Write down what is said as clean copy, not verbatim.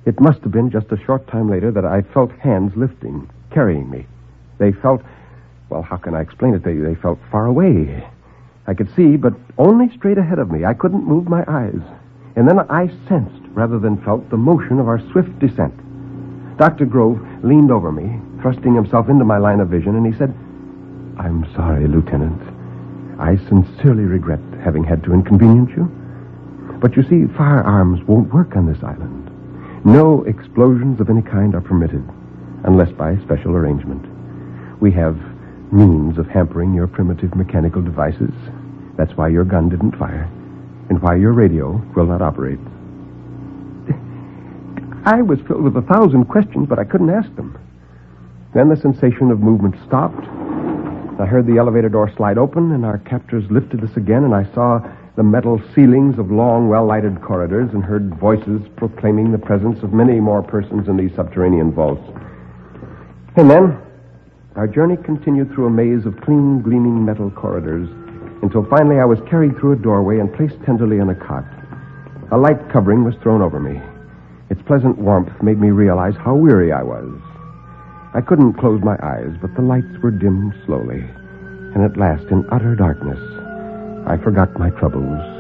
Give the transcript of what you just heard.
It must have been just a short time later that I felt hands lifting, carrying me. They felt, well, how can I explain it? They felt far away. I could see, but only straight ahead of me. I couldn't move my eyes. And then I sensed, rather than felt, the motion of our swift descent. Dr. Grove leaned over me, thrusting himself into my line of vision, and he said, "I'm sorry, Lieutenant. I sincerely regret having had to inconvenience you. But you see, firearms won't work on this island. No explosions of any kind are permitted, unless by special arrangement. We have means of hampering your primitive mechanical devices. That's why your gun didn't fire, and why your radio will not operate." I was filled with 1,000 questions, but I couldn't ask them. Then the sensation of movement stopped. I heard the elevator door slide open, and our captors lifted us again, and I saw the metal ceilings of long, well-lighted corridors and heard voices proclaiming the presence of many more persons in these subterranean vaults. And then our journey continued through a maze of clean, gleaming metal corridors until finally I was carried through a doorway and placed tenderly on a cot. A light covering was thrown over me. Its pleasant warmth made me realize how weary I was. I couldn't close my eyes, but the lights were dimmed slowly, and at last, in utter darkness, I forgot my troubles